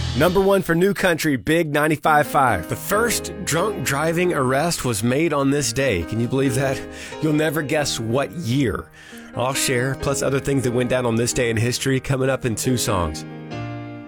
Number one for New Country, Big 95.5. The first drunk driving arrest was made on this day. Can you believe that? You'll never guess what year. I'll share, plus other things that went down on this day in history, coming up in two songs.